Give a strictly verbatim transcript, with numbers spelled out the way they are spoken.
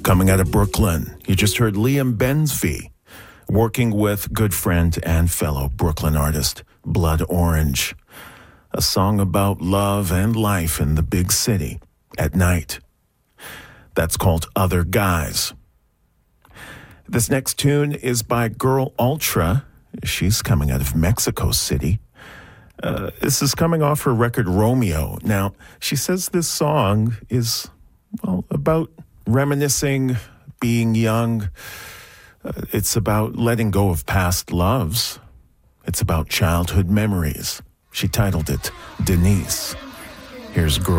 coming out of Brooklyn. You just heard Liam Bensby working with good friend and fellow Brooklyn artist Blood Orange. A song about love and life in the big city at night. That's called Other Guys. This next tune is by Girl Ultra. She's coming out of Mexico City. Uh, this is coming off her record Romeo. Now, she says this song is, well, about reminiscing, being young. Uh, it's about letting go of past loves. It's about childhood memories. She titled it Denise. Here's Girl